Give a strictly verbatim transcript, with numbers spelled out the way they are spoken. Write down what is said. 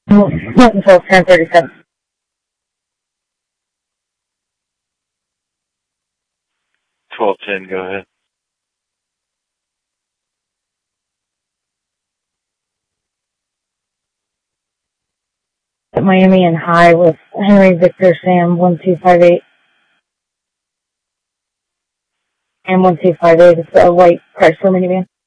Not until ten thirty-seven. twelve ten, go ahead. At Miami and High with Henry Victor Sam one two five eight. And one two five eight is a white Chrysler minivan.